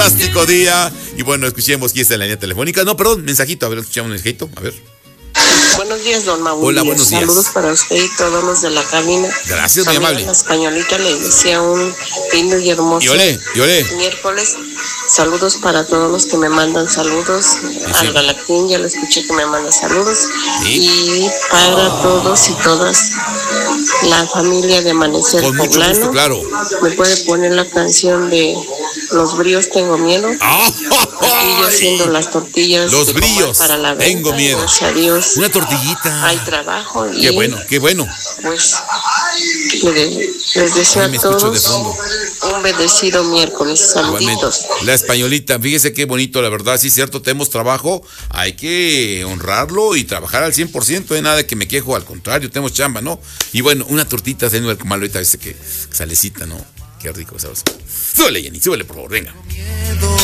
fantástico día. Y bueno, escuchemos quién está en la línea telefónica. No, perdón, mensajito. A ver, escuchamos un mensajito. A ver. Buenos días, don Mauricio. Hola, buenos días. Saludos para usted y todos los de la cabina. Gracias, muy amable. La españolita le decía un lindo y hermoso Y olé. miércoles. Saludos para todos los que me mandan saludos. Al Galactín ya lo escuché que me manda saludos. ¿Sí? Y para todos y todas la familia de Amanecer Con mucho Poblano. gusto, claro. ¿Me puede poner la canción de Los Bríos Tengo Miedo? Aquí yo haciendo las tortillas. Los bríos, para la venta. tengo miedo. Gracias a Dios. Una tortillita. Hay trabajo y Qué bueno, qué bueno. pues les deseo Me a escucho de todos fondo. un bendecido miércoles. Igualmente. Saluditos. La españolita, fíjese qué bonito, la verdad, sí es cierto, tenemos trabajo, hay que honrarlo y trabajar al 100%, nada de que me quejo, al contrario, tenemos chamba, ¿no? Y bueno, una tortita de nuevo, como ahorita dice que salecita, ¿no? Qué rico, ¿sabes? Súbele, Jenny, súbele, por favor, venga.